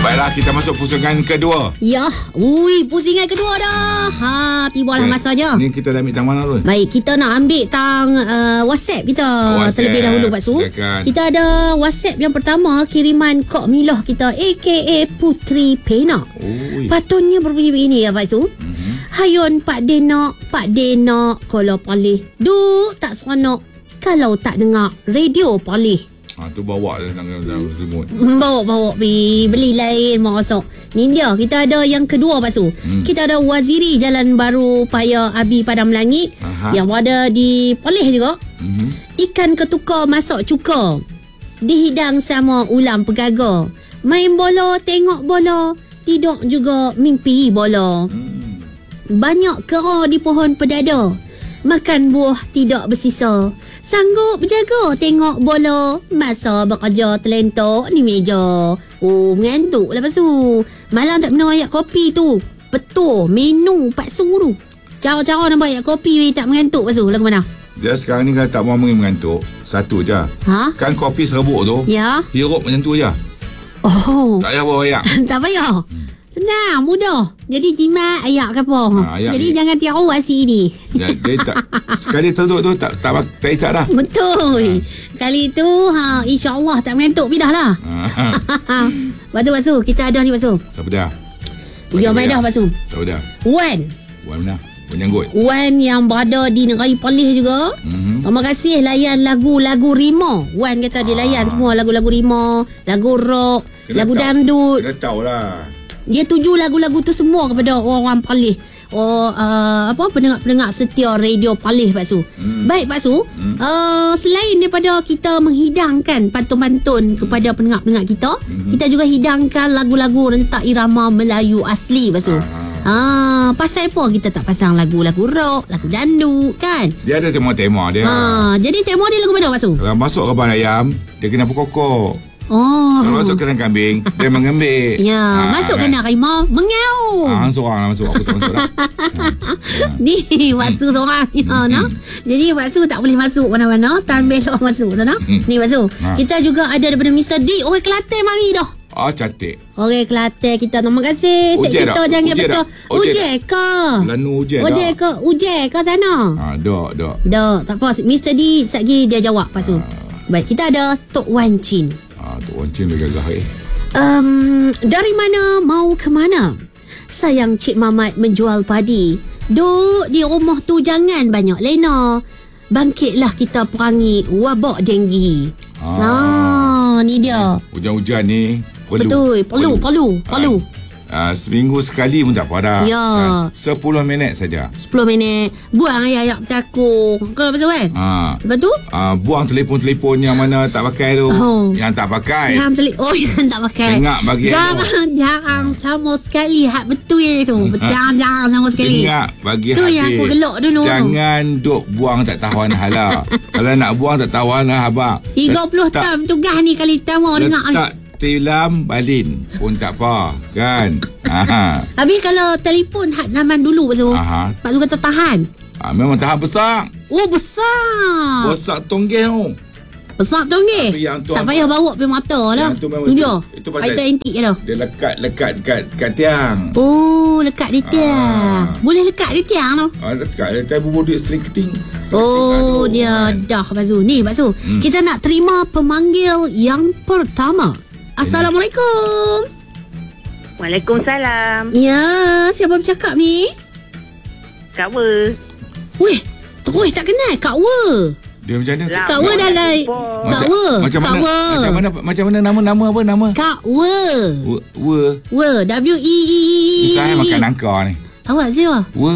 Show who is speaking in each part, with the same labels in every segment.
Speaker 1: Baiklah, kita masuk pusingan kedua.
Speaker 2: Ya, pusingan kedua dah. Tibalah masanya.
Speaker 1: Ni kita dah ambil tang mana tu?
Speaker 2: Baik, kita nak ambil tang WhatsApp kita terlebih dahulu Pak Su. Kita ada WhatsApp yang pertama, kiriman Kok Milah kita aka Putri Pena. Patutnya berbunyi begini ya Pak Su. Hayun Pak Denok kalau palih duk tak seronok kalau tak dengar radio palih.
Speaker 1: Tu bawa dah remote.
Speaker 2: Bawa pergi beli lain masuk. Ni dia, kita ada yang kedua Pak Su. Kita ada Waziri Jalan Baru Paya Abi Padang Melangit yang berada di Perlis juga. Ikan ketuka masuk cuka, dihidang sama ulam pegaga. Main bola, tengok bola, tidur juga mimpi bola. Banyak kera di pohon pedada, makan buah tidak bersisa. Sanggup berjaga tengok bola, masa bekerja terlentok ni meja. Mengantuk lah Pak Su. Malam tak minum air kopi tu. Betul menu Pak Su tu. Cara-cara nak buat air kopi tak mengantuk Pak Su. Lagu mana?
Speaker 1: Dia sekarang ni kalau tak mau mengantuk, satu je. Kan kopi serbuk tu,
Speaker 2: ya,
Speaker 1: hirup macam tu je. Tak payah bawa air.
Speaker 2: Tak payah. Senang, mudah. Jadi jimat ayak ke apa. Jadi ni, jangan tiru asyik ni.
Speaker 1: Dia tak, sekali terduk tu tak isap dah.
Speaker 2: Betul. Kali tu insya-Allah tak mengantuk pindah lah. Lepas tu kita ada ni Pak Su.
Speaker 1: Siapa dia?
Speaker 2: Dia main dah Pak Su.
Speaker 1: Siapa dia?
Speaker 2: Wan
Speaker 1: mana? Menyanggut.
Speaker 2: Wan yang berada di negeri Perlis juga. Terima kasih layan lagu-lagu Rima. Wan kata dia layan semua lagu-lagu Rima, lagu rock, lagu dangdut.
Speaker 1: Dia tahulah.
Speaker 2: Dia tuju lagu-lagu tu semua kepada orang Perlis. Pendengar-pendengar setia radio Perlis Pak Su. Baik Pak Su, selain daripada kita menghidangkan pantun-pantun kepada pendengar-pendengar kita, kita juga hidangkan lagu-lagu rentak irama Melayu asli Pak Su. Pasal apa kita tak pasang lagu-lagu rock, lagu dangdut kan?
Speaker 1: Dia ada tema-tema dia.
Speaker 2: Jadi tema dia lagu mana Pak Su?
Speaker 1: Kalau masuk reban ayam, dia kena pokok. Kalau masuk kandang kambing, dia mengembik.
Speaker 2: Ya, masuk kandang harimau, mengaum.
Speaker 1: Seorang lah masuk. Aku tak masuk dah.
Speaker 2: Ni Pak Su seorang no? Jadi Pak Su tak boleh masuk mana-mana. Tan belok masuk tu no? Ni Pak Su. Kita juga ada daripada Mr. D. Orang Kelantan mari dah.
Speaker 1: Cantik.
Speaker 2: Orang Kelantan kita, terima kasih. Kita jangan betul. Ujen ke?
Speaker 1: Lanu ujen
Speaker 2: dah. Ujen ke sana? Tak apa. Mr. D sekali dia jawab Pak Su. Baik, kita ada Tok Wan Chin.
Speaker 1: Tok Wan Chin dia gagah
Speaker 2: dari mana mau ke mana? Sayang Cik Mamat menjual padi. Duk di rumah tu jangan banyak lena. Bangkitlah kita perangi wabak denggi. Ni dia.
Speaker 1: Hujan-hujan ni
Speaker 2: perlu.
Speaker 1: Seminggu sekali pun tak apa dah.
Speaker 2: Ya.
Speaker 1: 10 minit saja.
Speaker 2: 10 minit. Buang air bertakung. Kau betul kan? Lepas tu?
Speaker 1: Buang telefon-telefon yang mana tak pakai tu. Yang tak pakai.
Speaker 2: Yang tak pakai.
Speaker 1: Tengok bagi
Speaker 2: Jarang sama sekali. Betul tu. Jarang sama sekali.
Speaker 1: Tengok bagi
Speaker 2: tu
Speaker 1: habis.
Speaker 2: Yang aku gelak dulu.
Speaker 1: Jangan duk buang tak tahuan hala. Kalau nak buang tak tahuan lah abang.
Speaker 2: 30 tahun tugas ni kali pertama dengar.
Speaker 1: Letak tilam balin pun tak apa kan.
Speaker 2: Habis kalau telefon zaman dulu Pak Su kata tahan.
Speaker 1: Memang tahan besar.
Speaker 2: Besar.
Speaker 1: Besar tonggih tu.
Speaker 2: Besar tonggih. Tak payah bawa pergi mata lah. Itu pasal antik ke dah.
Speaker 1: Dia lekat dekat tiang.
Speaker 2: Lekat di tiang. Boleh lekat di tiang tu.
Speaker 1: Lekat bubur duit sering keting.
Speaker 2: Dia dah Pak Su. Ni Pak Su, kita nak terima pemanggil yang pertama. Assalamualaikum.
Speaker 3: Waalaikumsalam.
Speaker 2: Ya, siapa bercakap ni?
Speaker 3: Kak Wa.
Speaker 2: Weh, terus tak kenal Kak Wa.
Speaker 1: Dia macam mana?
Speaker 2: Kak Wa dah lain. Kak Wa.
Speaker 1: Macam mana nama apa nama?
Speaker 2: Kak Wa. Wa. W-E-E.
Speaker 1: Saya makan nangka ni.
Speaker 2: Awak siapa?
Speaker 1: Wa.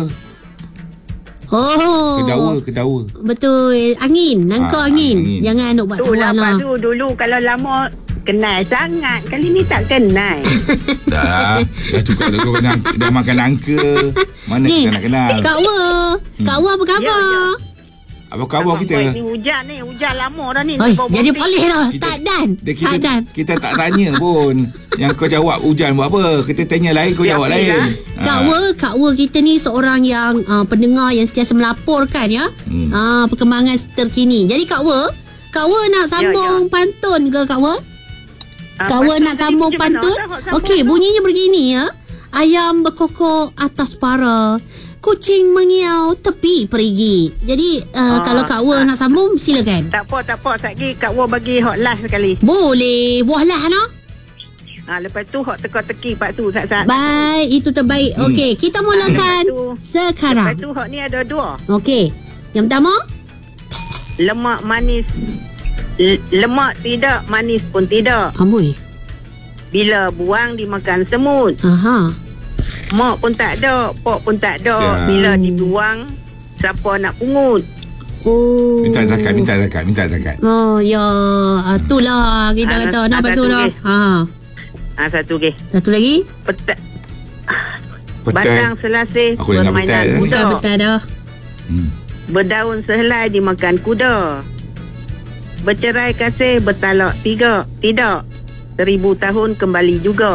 Speaker 1: Kedawa.
Speaker 2: Betul. Angin. Nangka angin. Jangan nak buat tahuan lah.
Speaker 3: Dulu kalau lama kenal sangat. Kali ni tak kenal.
Speaker 1: Dah cukup dah makan nangka. Mana ni, kita nak kenal.
Speaker 2: Kak Wa apa khabar?
Speaker 1: Apa khabar kita?
Speaker 3: Ni hujan lama dah ni.
Speaker 2: Jadi boleh dah. Tak dan.
Speaker 1: Kita tak tanya pun. Yang kau jawab hujan buat apa? Kita tanya lain, kau jawab lain.
Speaker 2: Kak Wa kita ni seorang yang pendengar yang sentiasa melaporkan ya. Perkembangan terkini. Jadi Kak Wa nak sambung pantun ke Kak Wa? Kawan nak sambung pantun. Okey, bunyinya begini ya. Ayam berkokok atas para, kucing mengiau tepi perigi. Jadi kalau Kak Wa nak sambung, silakan.
Speaker 3: Tak apa. Sekali Kak Wa bagi hot last sekali.
Speaker 2: Boleh. Buah lah no.
Speaker 3: Lepas tu hot teka-teki Pak tu sat-sat.
Speaker 2: Baik, itu terbaik. Okey, kita mulakan sekarang.
Speaker 3: Lepas tu hot ni ada 2.
Speaker 2: Okey. Yang pertama,
Speaker 3: lemak manis. Lemak tidak, manis pun tidak.
Speaker 2: amboi.
Speaker 3: Bila buang dimakan semut.
Speaker 2: Aha.
Speaker 3: Mak pun tak ada, pok pun tak ada.
Speaker 1: Siap.
Speaker 3: Bila dibuang, siapa nak pungut?
Speaker 2: Oh.
Speaker 1: Minta zakat.
Speaker 2: Oh, ya. Itulah kita kata. Nampak
Speaker 3: satu
Speaker 2: surah.
Speaker 3: lagi. Satu lagi.
Speaker 2: Satu lagi.
Speaker 3: Batang selasih
Speaker 1: Aku dengar
Speaker 3: permainan
Speaker 1: betul,
Speaker 3: kuda.
Speaker 2: Betul dah.
Speaker 3: Berdaun sehelai dimakan kuda. Bercerai kasih bertalak 3. Tidak. 1000 tahun kembali juga.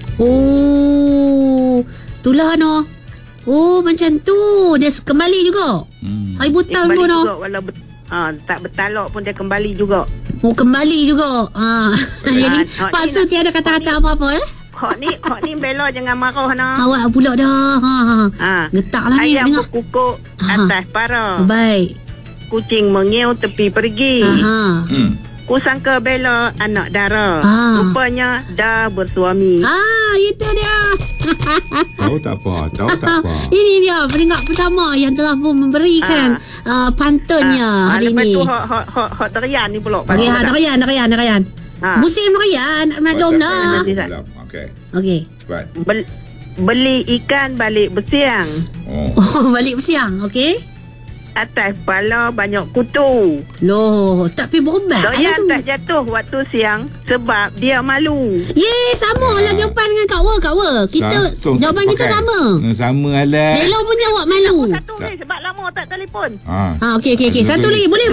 Speaker 2: Oh, itulah no. Oh, macam tu. Dia kembali juga. 1000
Speaker 3: Dia
Speaker 2: tahun
Speaker 3: kembali
Speaker 2: pun no.
Speaker 3: juga walau tak bertalak pun dia kembali juga.
Speaker 2: Oh, kembali juga. Jadi, Pak Su tiada kata-kata apa-apa
Speaker 3: Hak ni bela jangan marah no.
Speaker 2: Awak pula dah. Getak lah ni.
Speaker 3: Ayam
Speaker 2: Dengar.
Speaker 3: berkukuk atas para.
Speaker 2: Baik.
Speaker 3: Kucing mengiau tepi pergi. Ku sangka bela anak dara. Rupanya dah bersuami.
Speaker 2: Itu dia.
Speaker 1: Tahu tak apa.
Speaker 2: Ini dia pendengar pertama yang telah pun memberikan pantunnya hari
Speaker 3: lepas
Speaker 2: ini.
Speaker 3: tu hot terian ni pula.
Speaker 2: Dah musim Raya nak dom dah. Okey.
Speaker 1: Cepat.
Speaker 3: Beli ikan balik bersiang.
Speaker 2: Oh, balik bersiang. Okey.
Speaker 3: Atas kepala banyak kutu.
Speaker 2: Loh, tapi berubat
Speaker 3: Doyan
Speaker 2: tu.
Speaker 3: tak jatuh waktu siang sebab dia malu.
Speaker 2: Sama lah jawapan dengan Kak Wa. Kita jawapan kita sama.
Speaker 1: Sama lah.
Speaker 2: Bella pun jawab malu.
Speaker 3: Satu ni sebab lama tak telefon.
Speaker 2: Okey. Satu lagi. Boleh.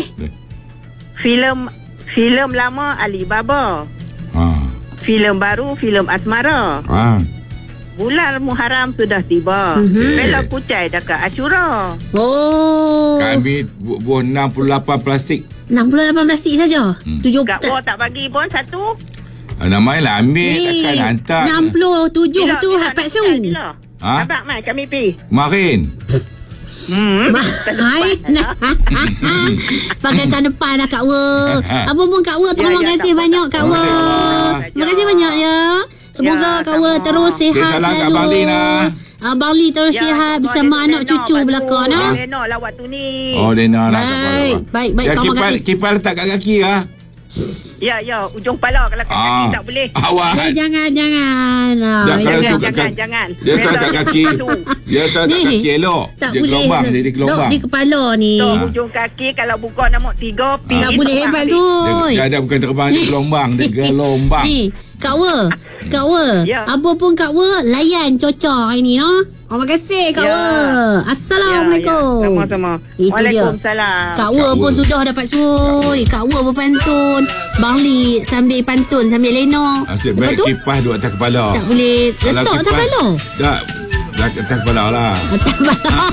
Speaker 3: Filem lama Alibaba. Filem baru filem asmara. Bulan Muharram sudah tiba. Bella Kucai dekat Ashura.
Speaker 2: Oh.
Speaker 1: Kami buah 68 plastik.
Speaker 2: 68 plastik saja. 7
Speaker 3: Kak Wa tak bagi pun satu.
Speaker 1: Namanya ambil takkan hantar.
Speaker 2: 67 tu hak Pak Su.
Speaker 3: Abang mai kami pi.
Speaker 1: Marin.
Speaker 2: Hai. Pakai tahun depan lah Kak Wa. Apa pun Kak Wa, terima kasih banyak Kak Wa. Terima kasih banyak ya. Semoga Kak Wa terus sihat
Speaker 1: salam
Speaker 2: selalu.
Speaker 1: kat Abang Li nah.
Speaker 2: Abang Li terus sihat bersama anak cucu belakang nah.
Speaker 3: Lena lah waktu ni.
Speaker 1: Lena lah.
Speaker 2: Baik.
Speaker 1: Ya,
Speaker 2: Terima kasih.
Speaker 1: kipar letak kat kaki lah.
Speaker 3: Ya, ujung kepala kalau kat kaki tak boleh.
Speaker 1: Awak.
Speaker 2: Jangan.
Speaker 3: Jangan.
Speaker 1: Dia letak kat kaki. Dia letak kat kaki elok.
Speaker 2: Tak
Speaker 1: dia
Speaker 2: boleh.
Speaker 1: Gelombang, dia gelombang.
Speaker 2: Di kepala ni.
Speaker 3: Ujung kaki kalau buka nombor 3 pi.
Speaker 2: Tak boleh hebat tu.
Speaker 1: Dia bukan terbang, dia gelombang. Dia gelombang.
Speaker 2: Ni, Kak Wa.
Speaker 3: Ya.
Speaker 2: Apa pun Kak Wa, layan cocok hari ni no. Terima kasih Kak Wa. Assalamualaikum.
Speaker 3: Sama-sama.
Speaker 2: Itu dia.
Speaker 3: Waalaikumsalam.
Speaker 2: Kak Wa pun sudah dapat suai. Kak Wa berpantun. Bang Li sambil pantun sambil lena.
Speaker 1: Asyik
Speaker 2: Lepas
Speaker 1: baik
Speaker 2: tu
Speaker 1: kipas duduk atas kepala.
Speaker 2: tak boleh
Speaker 1: Kalau
Speaker 2: letak atas
Speaker 1: kipas-
Speaker 2: kepala.
Speaker 1: Tak. Atas kepala lah.
Speaker 2: Atas kepala.